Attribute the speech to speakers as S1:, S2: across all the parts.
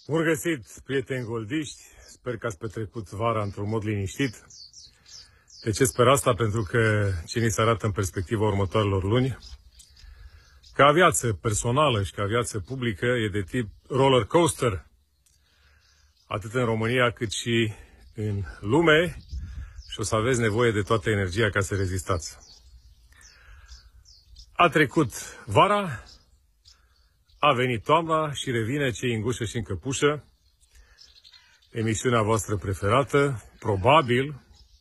S1: Bun găsit, prieteni goldiști! Sper că ați petrecut vara într-un mod liniștit. De ce sper asta? Pentru că ce ni se arată în perspectiva următoarelor luni, ca viață personală și ca viață publică, e de tip roller coaster, atât în România cât și în lume, și o să aveți nevoie de toată energia ca să rezistați. A trecut vara, a venit toamna și revine Cei în gușă și în căpușă, emisiunea voastră preferată, probabil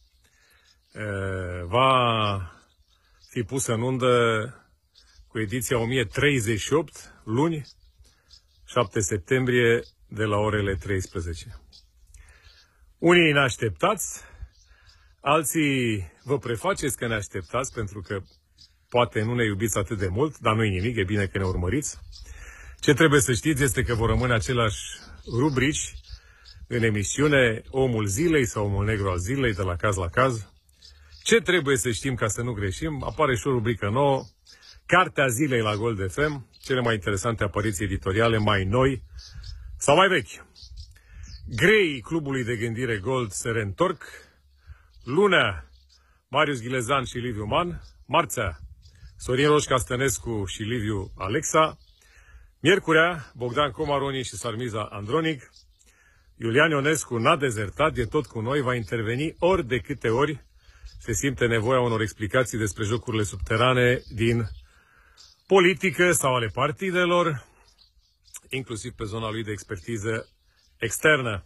S1: va fi pusă în undă cu ediția 1038, luni, 7 septembrie, de la orele 13. Unii ne așteptați, alții vă prefaceți că ne așteptați, pentru că poate nu ne iubiți atât de mult, dar nu-i nimic, e bine că ne urmăriți. Ce trebuie să știți este că vor rămâne aceleași rubrici în emisiune, Omul Zilei sau Omul Negru al Zilei, de la caz la caz. Ce trebuie să știm ca să nu greșim? Apare și o rubrică nouă, Cartea Zilei la Gold FM, cele mai interesante apariții editoriale, mai noi sau mai vechi. Greii Clubului de Gândire Gold se reîntorc. Lunea, Marius Ghilezan și Liviu Man. Marțea, Sorin Roșca Stănescu și Liviu Alexa. Miercurea, Bogdan Comaroni și Sarmiza Andronic. Iulian Ionescu n-a dezertat, e tot cu noi, va interveni ori de câte ori se simte nevoia unor explicații despre jocurile subterane din politică sau ale partidelor, inclusiv pe zona lui de expertiză externă.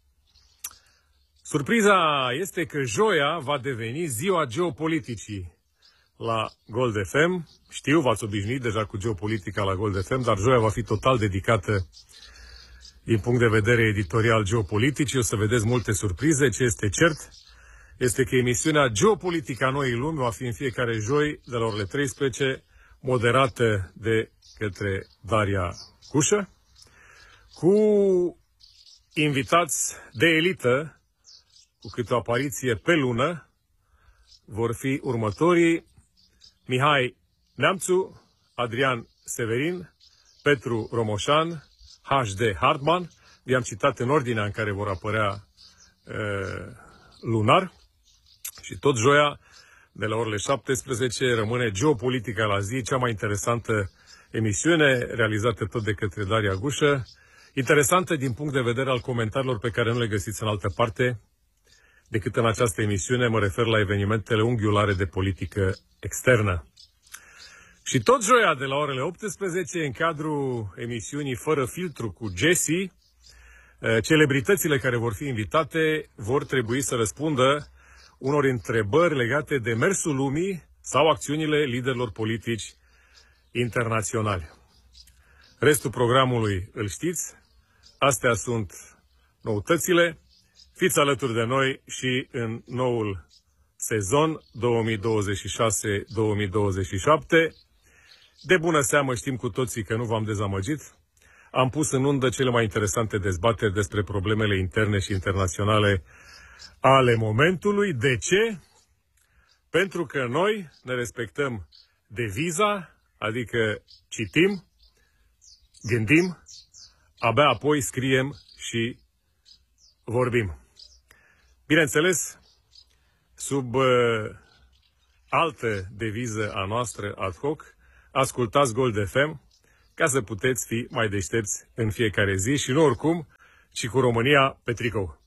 S1: Surpriza este că joia va deveni ziua geopoliticii la Gold FM. Știu, v-ați obișnuit deja cu geopolitica la Gold FM, dar joia va fi total dedicată din punct de vedere editorial geopoliticii. O să vedeți multe surprize. Ce este cert este că emisiunea Geopolitica Noii Lumi va fi în fiecare joi de la orele 13, moderată de către Daria Cușă, cu invitați de elită, cu câte o apariție pe lună. Vor fi următorii: Mihai Neamțu, Adrian Severin, Petru Romoșan, HD Hardman. Vi-am citat în ordinea în care vor apărea lunar. Și tot joia, de la orele 17, rămâne Geopolitica la zi, cea mai interesantă emisiune, realizată tot de către Daria Gușă. Interesantă din punct de vedere al comentariilor pe care nu le găsiți în altă parte decât în această emisiune. Mă refer la evenimentele unghiulare de politică externă. Și tot joia, de la orele 18, în cadrul emisiunii Fără Filtru cu Jesse, celebritățile care vor fi invitate vor trebui să răspundă unor întrebări legate de mersul lumii sau acțiunile liderilor politici internaționali. Restul programului îl știți. Astea sunt noutățile. Fiți alături de noi și în noul sezon 2026-2027. De bună seamă știm cu toții că nu v-am dezamăgit. Am pus în undă cele mai interesante dezbateri despre problemele interne și internaționale ale momentului. De ce? Pentru că noi ne respectăm deviza, adică citim, gândim, abia apoi scriem și vorbim. Bineînțeles, sub altă deviză a noastră ad hoc, ascultați Gold FM ca să puteți fi mai deștepți în fiecare zi și nu oricum, ci cu România pe tricou.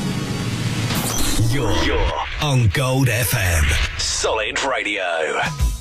S2: You're on Gold FM. Solid Radio.